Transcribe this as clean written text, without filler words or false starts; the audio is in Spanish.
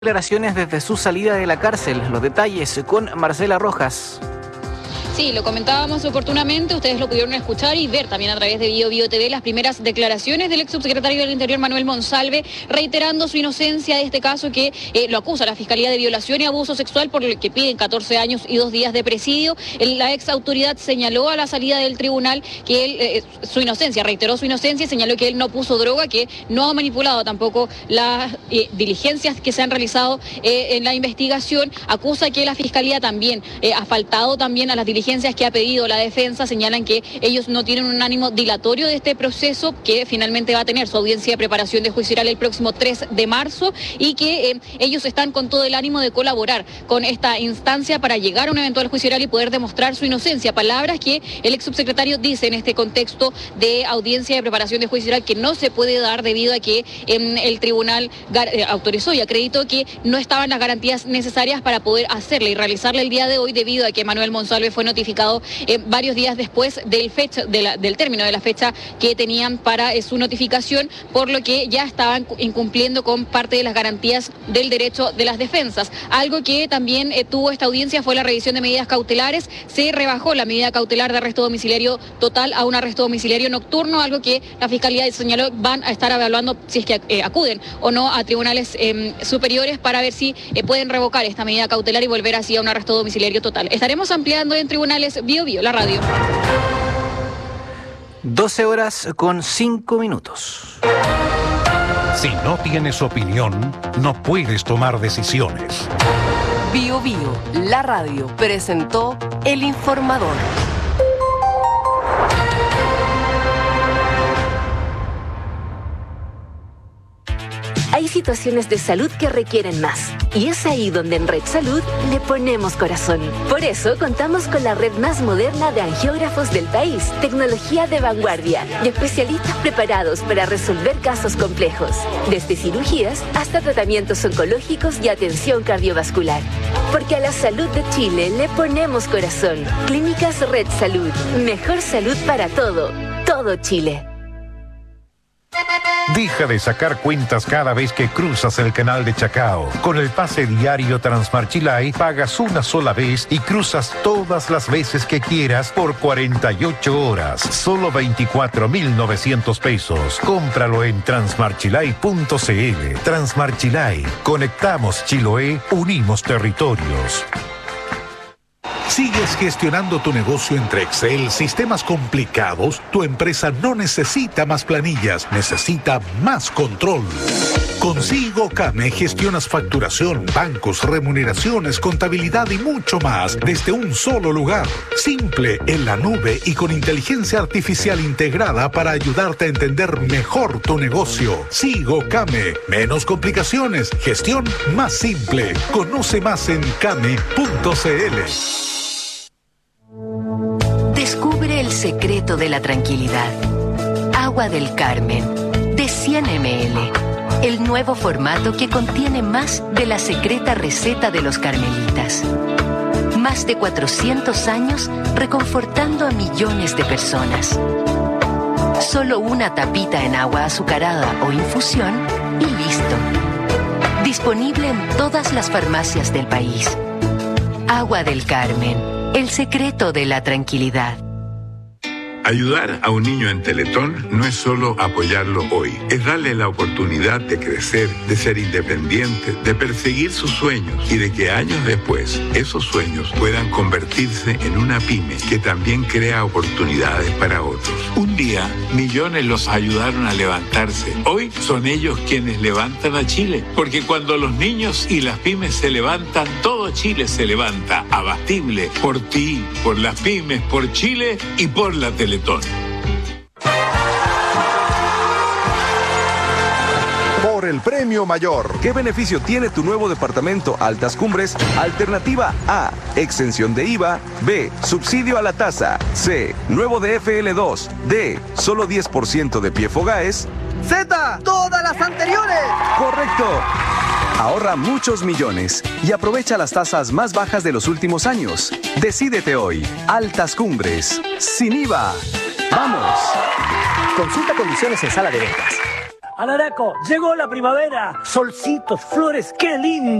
Declaraciones desde su salida de la cárcel. Los detalles con Marcela Rojas. Sí, lo comentábamos oportunamente, ustedes lo pudieron escuchar y ver también a través de Bio TV las primeras declaraciones del ex subsecretario del Interior Manuel Monsalve, reiterando su inocencia de este caso que lo acusa la Fiscalía de violación y abuso sexual, por el que piden 14 años y 2 días de presidio. La ex autoridad señaló a la salida del tribunal que él, su inocencia, reiteró su inocencia y señaló que él no puso droga, que no ha manipulado tampoco las diligencias que se han realizado en la investigación. Acusa que la Fiscalía también ha faltado también a las diligencias que ha pedido la defensa. Señalan que ellos no tienen un ánimo dilatorio de este proceso, que finalmente va a tener su audiencia de preparación de juicio oral el próximo 3 de marzo y que ellos están con todo el ánimo de colaborar con esta instancia para llegar a un eventual juicio oral y poder demostrar su inocencia. Palabras que el ex subsecretario dice en este contexto de audiencia de preparación de juicio oral que no se puede dar debido a que el tribunal autorizó y acreditó que no estaban las garantías necesarias para poder hacerla y realizarla el día de hoy, debido a que Manuel Monsalve fue notificado varios días después del término de la fecha que tenían para su notificación, por lo que ya estaban incumpliendo con parte de las garantías del derecho de las defensas. Algo que también tuvo esta audiencia fue la revisión de medidas cautelares. Se rebajó la medida cautelar de arresto domiciliario total a un arresto domiciliario nocturno, algo que la Fiscalía señaló van a estar evaluando si es que acuden o no a tribunales superiores para ver si pueden revocar esta medida cautelar y volver así a un arresto domiciliario total. Estaremos ampliando en tribunales Bio, la radio. 12 horas con 5 minutos. Si no tienes opinión, no puedes tomar decisiones. Bio, la radio, presentó El Informador. Hay situaciones de salud que requieren más, y es ahí donde en Red Salud le ponemos corazón. Por eso contamos con la red más moderna de angiógrafos del país, tecnología de vanguardia y especialistas preparados para resolver casos complejos, desde cirugías hasta tratamientos oncológicos y atención cardiovascular. Porque a la salud de Chile le ponemos corazón. Clínicas Red Salud, mejor salud para todo Chile. Deja de sacar cuentas cada vez que cruzas el canal de Chacao. Con el pase diario Transmarchilay pagas una sola vez y cruzas todas las veces que quieras por 48 horas. Solo 24.900 pesos. Cómpralo en transmarchilay.cl. Transmarchilay. Conectamos Chiloé, unimos territorios. ¿Sigues gestionando tu negocio entre Excel, sistemas complicados? Tu empresa no necesita más planillas, necesita más control. Con Sigo Came gestionas facturación, bancos, remuneraciones, contabilidad y mucho más desde un solo lugar. Simple, en la nube y con inteligencia artificial integrada para ayudarte a entender mejor tu negocio. Sigo Came. Menos complicaciones, gestión más simple. Conoce más en came.cl. Descubre el secreto de la tranquilidad. Agua del Carmen, de 100 ml. El nuevo formato que contiene más de la secreta receta de los carmelitas. Más de 400 años reconfortando a millones de personas. Solo una tapita en agua azucarada o infusión y listo. Disponible en todas las farmacias del país. Agua del Carmen, el secreto de la tranquilidad. Ayudar a un niño en Teletón no es solo apoyarlo hoy, es darle la oportunidad de crecer, de ser independiente, de perseguir sus sueños y de que años después esos sueños puedan convertirse en una pyme que también crea oportunidades para otros. Un día, millones los ayudaron a levantarse. Hoy son ellos quienes levantan a Chile, porque cuando los niños y las pymes se levantan, todo Chile se levanta. Abastible, por ti, por las pymes, por Chile y por la Teletón. Por el premio mayor. ¿Qué beneficio tiene tu nuevo departamento Altas Cumbres? Alternativa A, exención de IVA. B, subsidio a la tasa. C, nuevo de FL2. D, solo 10% de PFOGAES. Z, todas las anteriores. Correcto. Ahorra muchos millones y aprovecha las tasas más bajas de los últimos años. Decídete hoy. Altas Cumbres. Sin IVA. ¡Vamos! Consulta condiciones en sala de ventas. Alaraco, llegó la primavera. Solcitos, flores, qué lindo.